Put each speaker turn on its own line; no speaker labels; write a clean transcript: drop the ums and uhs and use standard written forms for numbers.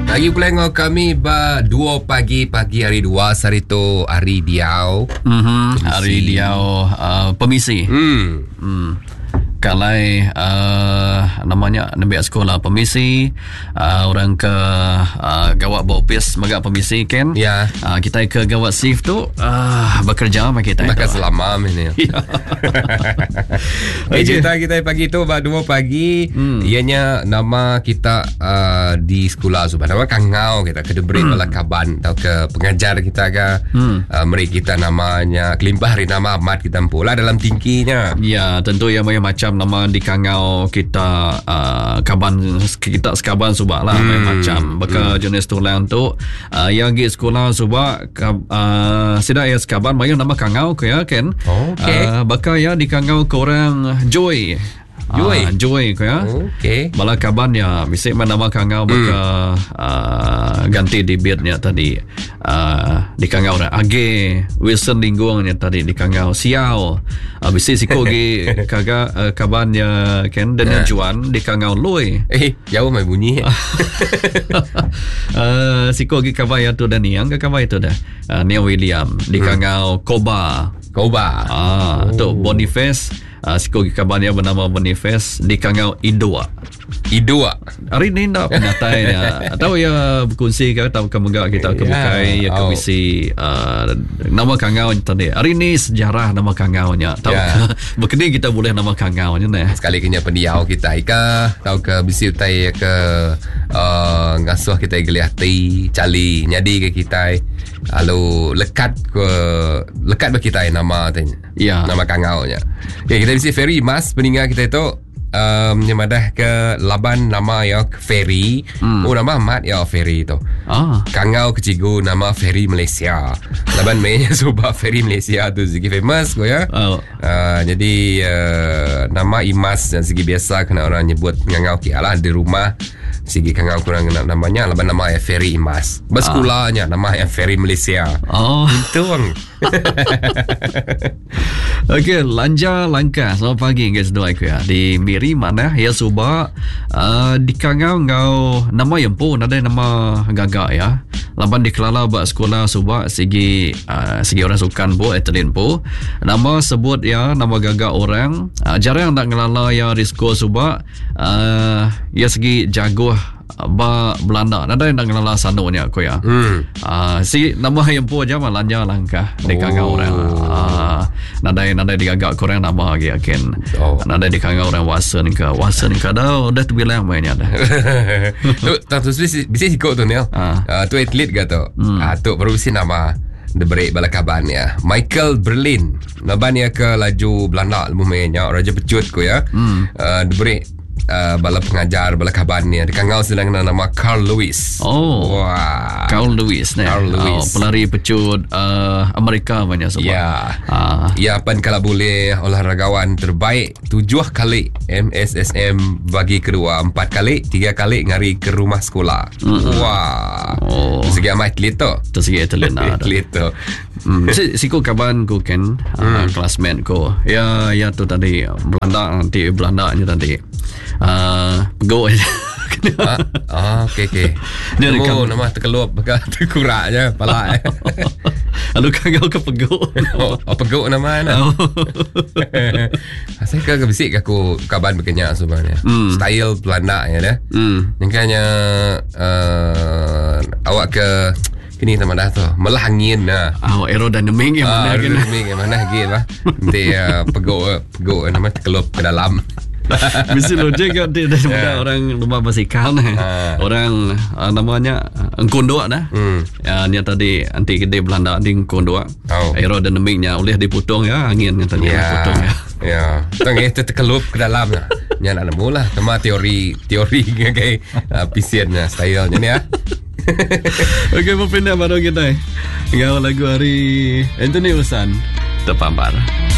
Lagi pula dengan kami 2 pagi hari 2 hari tu hari Diau.
Hari Diau pemisi. Kalai namanya nabi sekolah pemisi, orang ke gawat bopis magak pemisi kan.
Ya.
Kita ke gawat shift tu bekerja sama kita.
Maka selama ini. Kita pagi tu 2 pagi. Ianya nama kita di sekolah subah. Nama Kangau kita ke Debrik bala kaban atau ke pengajar kita ke. Mereka kita namanya kelimpah hari nama Ahmad kita pula dalam tingkinya.
Ya, tentu yang macam nama di Kangau kita kaban kita sekaban subah lah macam baka jenis tulang tu yang di sekolah subah sida ya sekaban mayu nama Kangau ke ya kan. Baka ya di Kangau ke orang Joy ke ya. Bala kaban ya mesti nama Kangau baka ganti di beatnya tadi di Kangau orang Age Wilson Linggungnya tadi di Kangau Siao mesti sikogi kaga kaban ya kan dan Juan di Kangau Lui
jauh mai bunyi.
Sikogi kaban ya tu dan yang kaban itu dah Nia William di Kangau Koba tu Boniface. Sikogi kaban yang bernama Boniface di Kangau Idua. Hari ni nak penatainya atau ya berkongsi ke atau kemenggak kita kebukai ya komisi nama Kangau tadi. Hari ni sejarah nama Kangaunya. Tahu berkini kita boleh nama Kangaunya nah.
Sekali kena pendiau kita ika tahu ke bisi utai ke ngasuh kita geliati cali nyadi ke kita lalu lekat bagi kita nama tanya. Nama Kangaunya. Kita bisi ferry mas peninggal kita itu nyamadah ke laban nama ya ferry. Nama Ahmad ya ferry tu. Kangau ke Cigu nama ferry Malaysia. Laban mainnya subah ferry Malaysia tu segi famous ko ya. Jadi nama Imas dan segi biasa kena orang nyebut ngangau kialah di rumah. Segi Kangau kurang namanya laban nama ya ferry Imas. Bersekolahnya nama ya ferry Malaysia. Itu bang.
Okey, lanja langkah selamat pagi guys doa aku ya. Di Miri mana ya subah di Kangau ngau nama yang pun ada nama gagak ya. Laban di Kelala buat sekolah subah segi orang sukan po atlet po. Nama sebut ya nama gagak orang jarang nak ngelala ya di sekolah subah ya segi jago ba Belanda nada yang ngelala sanonya ko ya. Si nama yang po aja malanja langkah di Kangau orang. Nada digagak korang nama lagi yakin. Nada di Kangau orang wasen ka dah udah tu bilang mainnya dah.
Tu tak bisa ikut tu ni. Tu atlet gato. Tu baru si nama the break bala kaban ya. Michael Berlin. Naban ya ke laju Belanda lumayannya Raja Pecut ko ya. The break bala pengajar bala kaban ni di Kangau sedang nama Carl Lewis. Wah.
Carl Lewis ni. Pelari pecut Amerika banyak sebab.
Ya pan kalau boleh olahragawan terbaik 7 kali MSSM bagi kedua 4 kali 3 kali ngari ke rumah sekolah. Wah. Segi amat atlet tu.
Segi atlet
atlet tu.
Siku kaban ku kan classmate ko. Ya tu tadi Belanda nya tadi. Pegok aja.
Okay. Nama terkelup terkuraknya pala.
Lalu Kangau ke pegok.
Pegok nama nak. Saya ke bisik aku kaban berkenyak sebenarnya. Style Belanda ya dah. Makanya awak ke kini sama dah tu melah angin
aerodynamic yang mana kan.
Aerodynamic yang mana gitu lah. Nanti pegok nama terkelup ke dalam.
Mesti logik kan dia daripada orang rumah basikal orang namanya engkondok dah. Ni tadi anti gede Belanda di engkondok. Aerodynamicnya boleh dipotong ya angin yang tadi dipotong ya.
Ya, tengah itu terkelup ke dalam lah. Yang nak mula sama teori kayak pisiannya stylenya ni ya.
Okey, mau pindah baru kita. Ngau lagu hari Anthony Wilson terpampar.